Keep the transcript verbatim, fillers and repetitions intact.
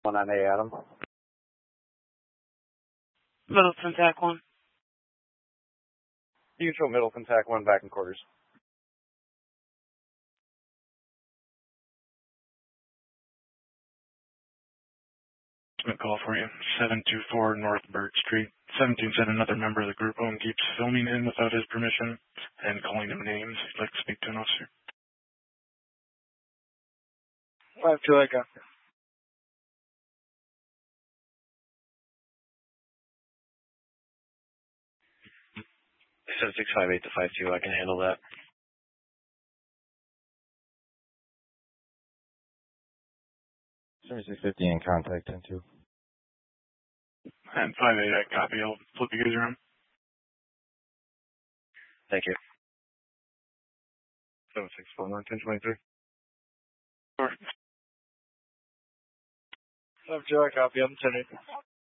one on A, Adam. Middleton, T A C one. You control Middleton, T A C one, back in quarters. Call for you. seven two four North Bird Street. seventeen said another member of the group home keeps filming in without his permission and calling him names. He'd like to speak to an officer. five two, I got you. seven six five eight to five two, I can handle that. seventy-six fifty in contact, ten two. And five eight, I copy. I'll flip you guys around. Thank you. seven six four nine, ten twenty-three. Sure. five two, I copy. I'm ten eight.